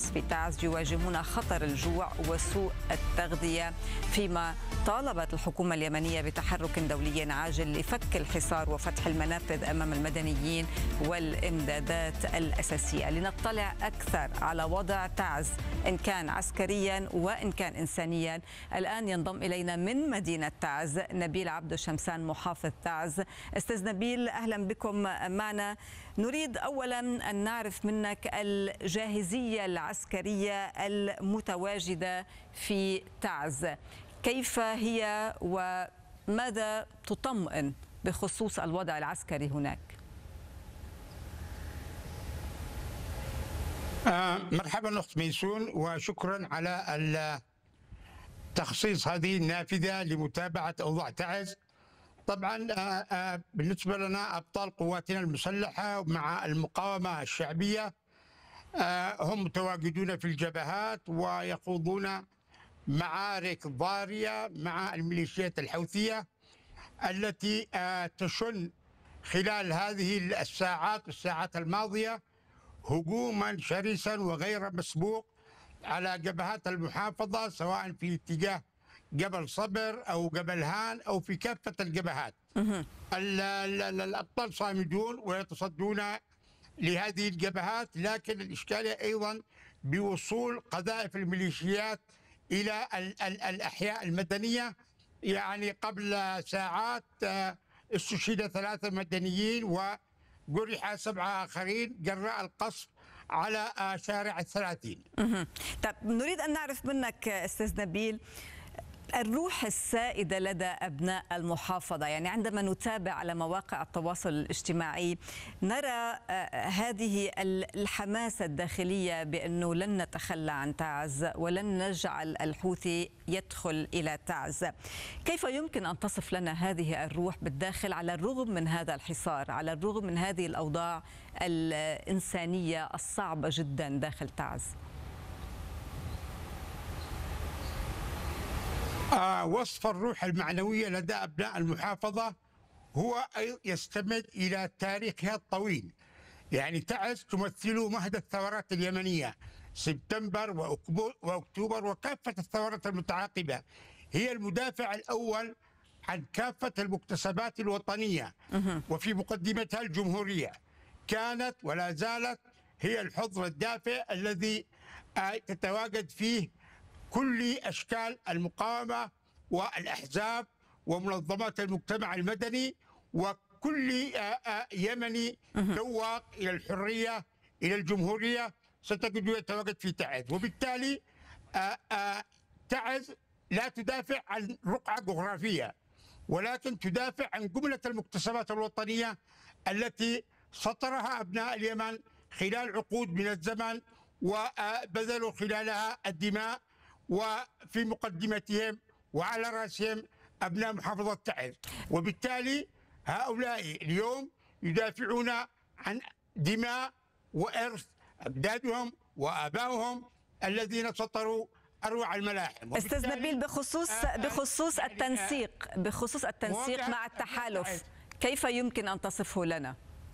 في تعز يواجهون خطر الجوع وسوء التغذية، فيما طالبت الحكومة اليمنية بتحرك دولي عاجل لفك الحصار وفتح المنافذ أمام المدنيين والإمدادات الأساسية. لنطلع أكثر على وضع تعز إن كان عسكريا وإن كان إنسانيا، الآن ينضم إلينا من مدينة تعز نبيل عبد الشمسان محافظ تعز. أستاذ نبيل، أهلا بكم معنا. نريد أولا أن نعرف منك الجاهزية العسكرية المتواجدة في تعز، كيف هي وماذا تطمئن بخصوص الوضع العسكري هناك؟ مرحبا أخت ميسون، وشكرا على تخصيص هذه النافذة لمتابعة أوضاع تعز. طبعا بالنسبة لنا أبطال قواتنا المسلحة مع المقاومة الشعبية هم متواجدون في الجبهات ويخوضون معارك ضارية مع الميليشيات الحوثية التي تشن خلال هذه الساعات الماضية هجوما شرسا وغير مسبوق على جبهات المحافظة، سواء في اتجاه جبل صبر أو جبل هان أو في كافة الجبهات. الأبطال صامدون ويتصدون لهذه الجبهات، لكن الإشكالية أيضا بوصول قذائف الميليشيات إلى الأحياء المدنية. يعني قبل ساعات استشهد 3 مدنيين وجرح 7 آخرين جراء القصف على شارع 30. طيب، نريد أن نعرف منك أستاذ نبيل الروح السائدة لدى أبناء المحافظة. يعني عندما نتابع على مواقع التواصل الاجتماعي نرى هذه الحماسة الداخلية بأنه لن نتخلى عن تعز ولن نجعل الحوثي يدخل إلى تعز. كيف يمكن أن تصف لنا هذه الروح بالداخل على الرغم من هذا الحصار، على الرغم من هذه الأوضاع الإنسانية الصعبة جدا داخل تعز؟ وصف الروح المعنوية لدى أبناء المحافظة هو يستمد إلى تاريخها الطويل. يعني تعز تمثل مهد الثورات اليمنية، سبتمبر وأكتوبر وكافة الثورات المتعاقبة. هي المدافع الأول عن كافة المكتسبات الوطنية وفي مقدمتها الجمهورية. كانت ولا زالت هي الحضن الدافئ الذي تتواجد فيه كل أشكال المقاومة والأحزاب ومنظمات المجتمع المدني، وكل يمني ذواق إلى الحرية إلى الجمهورية ستجد يتواجد في تعز. وبالتالي تعز لا تدافع عن رقعة جغرافية، ولكن تدافع عن جملة المكتسبات الوطنية التي سطرها أبناء اليمن خلال عقود من الزمن وبذلوا خلالها الدماء، وفي مقدمتهم وعلى رأسهم أبناء محافظة تعز. وبالتالي هؤلاء اليوم يدافعون عن دماء وإرث أجدادهم وآبائهم الذين سطروا أروع الملاحم. أستاذ نبيل، بخصوص التنسيق مع التحالف، كيف يمكن أن تصفه لنا؟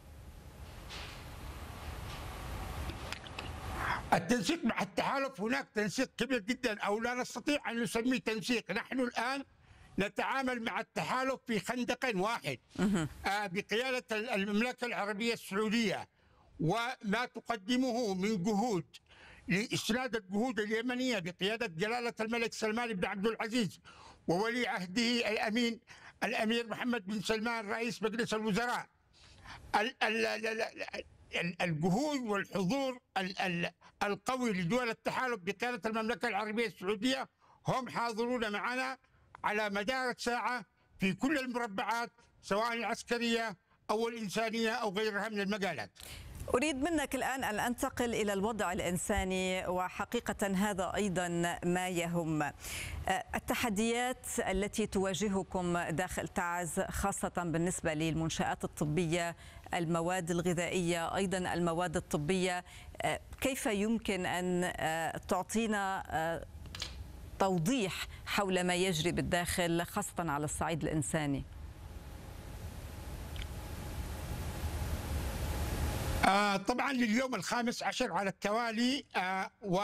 التنسيق مع التحالف هناك تنسيق كبير جدا، أو لا نستطيع أن نسميه تنسيق. نحن الآن نتعامل مع التحالف في خندق واحد بقيادة المملكة العربية السعودية، وما تقدمه من جهود لإسناد الجهود اليمنية بقيادة جلالة الملك سلمان بن عبد العزيز وولي عهده الأمير محمد بن سلمان رئيس مجلس الوزراء. الجهود والحضور القوي لدول التحالف بقيادة المملكة العربية السعودية هم حاضرون معنا على مدار الساعة في كل المربعات، سواء العسكرية أو الإنسانية أو غيرها من المجالات. أريد منك الآن أن أنتقل إلى الوضع الإنساني، وحقيقة هذا أيضا ما يهم. التحديات التي تواجهكم داخل تعز خاصة بالنسبة للمنشآت الطبية، المواد الغذائية، أيضا المواد الطبية، كيف يمكن أن تعطينا توضيح حول ما يجري بالداخل خاصة على الصعيد الإنساني؟ طبعا لليوم ال15 على التوالي